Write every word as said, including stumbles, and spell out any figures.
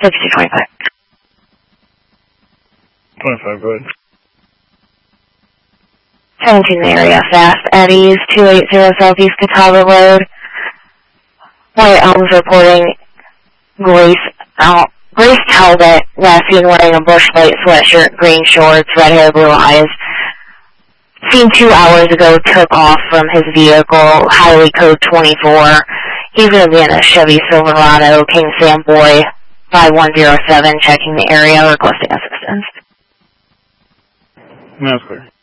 fifty-two twenty-five. twenty-five, go ahead. seventeen in the area, Fast Eddie's, two eighty Southeast Catawba Road. White Elms reporting Grace, Al Grace Talbot, last seen wearing a bush white sweatshirt, green shorts, red hair, blue eyes. Seen two hours ago, took off from his vehicle, highway code twenty-four. He's going to be in a Chevy Silverado, King Sam Boy, five one zero seven, checking the area, requesting assistance. That's clear.